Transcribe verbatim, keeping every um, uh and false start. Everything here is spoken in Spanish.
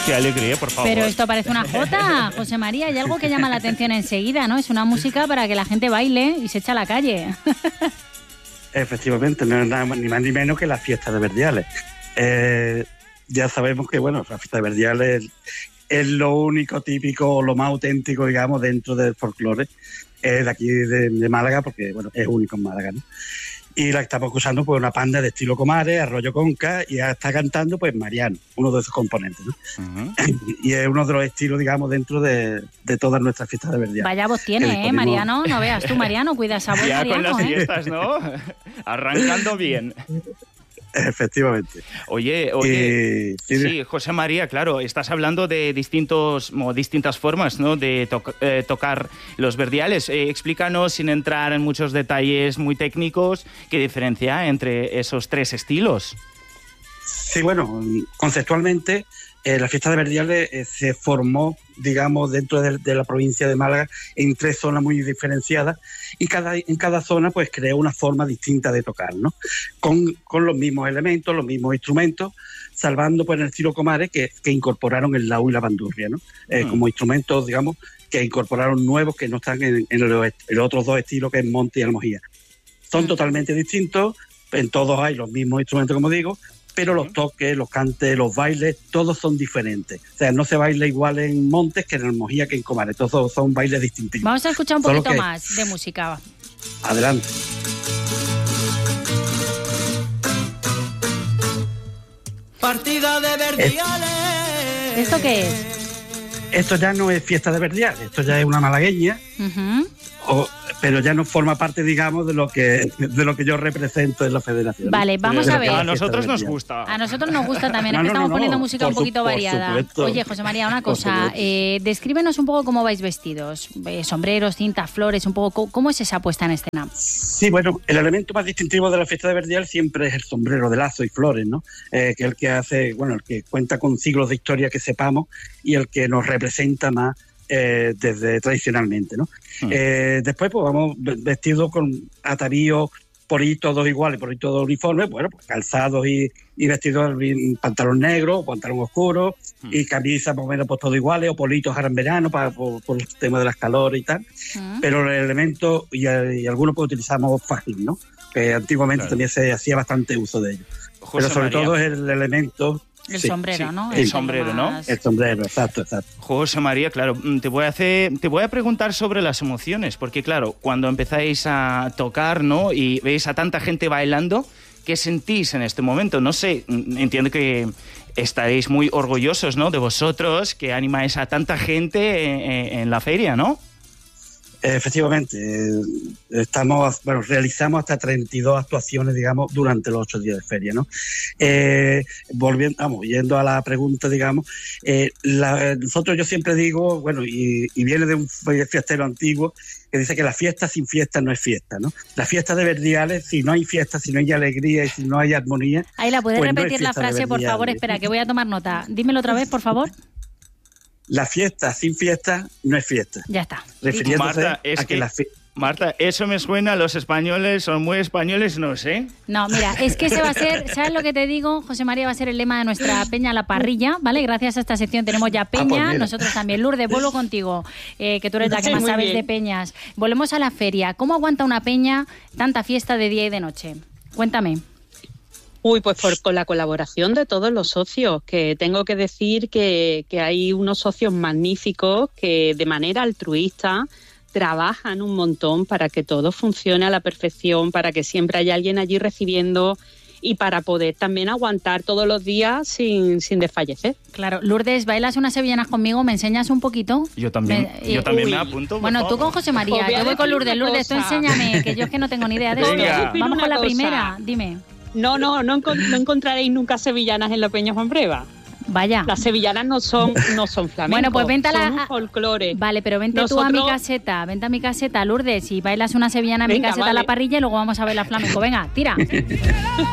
Qué alegría, por favor. Pero esto parece una jota, José María. Hay algo que llama la atención enseguida, ¿no? Es una música para que la gente baile y se echa a la calle. Efectivamente, no es nada ni más ni menos que la fiesta de Verdiales. Eh, ya sabemos que, bueno, la fiesta de Verdiales es, es lo único típico, lo más auténtico, digamos, dentro del folclore eh, de aquí de, de Málaga, porque, bueno, es único en Málaga, ¿no? Y la estamos usando pues una banda de estilo Comares, Arroyo Conca, y ya está cantando pues Mariano, uno de esos componentes, ¿no? Uh-huh. Y es uno de los estilos, digamos, dentro de, de todas nuestras fiestas de Verdiales. Vaya voz tiene, ¿eh, Mariano? No veas tú, Mariano, cuida esa voz, ya Mariano, con las ¿eh? fiestas, ¿no? Arrancando bien. Efectivamente. Oye, oye, eh, sí, sí, José María, claro, estás hablando de distintos o distintas formas, ¿no?, de to- eh, tocar los verdiales. Eh, explícanos, sin entrar en muchos detalles muy técnicos, qué diferencia entre esos tres estilos. Sí, bueno, conceptualmente eh, la fiesta de Verdiales eh, se formó, digamos, dentro de, de la provincia de Málaga en tres zonas muy diferenciadas, y cada, en cada zona pues creó una forma distinta de tocar, ¿no? Con, con los mismos elementos, los mismos instrumentos, salvando pues en el estilo Comares que, que incorporaron el laúd y la bandurria, ¿no? Eh, mm. Como instrumentos, digamos, que incorporaron nuevos que no están en, en, los, en los otros dos estilos, que es monte y almojía. Son mm. totalmente distintos, en todos hay los mismos instrumentos, como digo, pero los toques, los cantes, los bailes, todos son diferentes. O sea, no se baila igual en Montes que en Almojía que en Comares. Todos son bailes distintivos. Vamos a escuchar un poquito que... más de música. Adelante. Partida de Verdiales. ¿Esto qué es? Esto ya no es fiesta de Verdiales, esto ya es una malagueña. Uh-huh. O, pero ya no forma parte, digamos, de lo que de lo que yo represento en la federación. Vale, vamos a ver. A nosotros nos gusta. A nosotros nos gusta también, no, es que no, estamos no, poniendo no, música un poquito su, variada. Supuesto. Oye, José María, una cosa, eh, descríbenos un poco cómo vais vestidos. Eh, sombreros, cintas, flores, un poco, ¿cómo es esa puesta en escena? Sí, bueno, el elemento más distintivo de la fiesta de Verdiales siempre es el sombrero de lazo y flores, ¿no? Eh, que es el que hace, bueno, el que cuenta con siglos de historia que sepamos y el que nos representa más Eh, desde tradicionalmente, ¿no? Mm. Eh, después pues vamos vestidos con atavíos por ahí todos iguales, por ahí todos uniformes, bueno, pues calzados y, y vestidos en pantalón negro, pantalón oscuro mm. y camisas más o menos pues todos iguales, o politos ahora en verano para, por, por el tema de las calores y tal, mm. pero el elemento, y, y algunos pues utilizamos fajín, ¿no? Que antiguamente claro. también se hacía bastante uso de ello. José pero sobre María. Todo es el elemento... El sí, sombrero, sí. ¿no? El, el sombrero, ¿no? El sombrero, exacto, exacto. José María, claro, te voy a hacer, te voy a preguntar sobre las emociones, porque claro, cuando empezáis a tocar, ¿no? Y veis a tanta gente bailando, ¿qué sentís en este momento? No sé, entiendo que estaréis muy orgullosos, ¿no? De vosotros, que animáis a tanta gente en, en la feria, ¿no? Efectivamente, estamos, bueno, realizamos hasta treinta y dos actuaciones, digamos, durante los ocho días de feria, ¿no? Eh, volviendo, vamos, yendo a la pregunta, digamos, eh, la, nosotros yo siempre digo, bueno, y, y viene de un fiestero antiguo que dice que la fiesta sin fiesta no es fiesta, ¿no? La fiesta de Verdiales, si no hay fiesta, si no hay alegría y si no hay armonía... Ahí la puedes pues repetir no la frase, por favor, espera, que voy a tomar nota. Dímelo otra vez, por favor. La fiesta sin fiesta no es fiesta. Ya está. Refiriéndose Marta, es a que, que la fi- Marta, eso me suena, los españoles son muy españoles, no sé. No, mira, es que ese va a ser, ¿sabes lo que te digo? José María, va a ser el lema de nuestra Peña La Parrilla, ¿vale? Gracias a esta sección tenemos ya Peña, ah, pues nosotros también. Lourdes, vuelvo contigo, eh, que tú eres la que más Muy sabes bien. de peñas. Volvemos a la feria. ¿Cómo aguanta una peña tanta fiesta de día y de noche? Cuéntame. Uy, pues por, con la colaboración de todos los socios, que tengo que decir que, que hay unos socios magníficos que de manera altruista trabajan un montón para que todo funcione a la perfección, para que siempre haya alguien allí recibiendo y para poder también aguantar todos los días sin, sin desfallecer. Claro. Lourdes, ¿bailas unas sevillanas conmigo? ¿Me enseñas un poquito? Yo también, me, yo eh, también uy. me apunto. Bueno, favor. tú con José María, yo voy con Lourdes. Lourdes, tú enséñame, que yo es que no tengo ni idea de Venga. esto. Vamos con la Una cosa. primera, dime. No, no, no, encont- no encontraréis nunca sevillanas en la Peña Juan Breva. Vaya. Las sevillanas no son, no son flamencos, Bueno, pues vente a la... son folclore. Vale, pero vente Nosotros... tú a mi caseta, vente a mi caseta, Lourdes, y bailas una sevillana en mi Venga, caseta vale. a la parrilla y luego vamos a ver la flamenco. Venga, tira.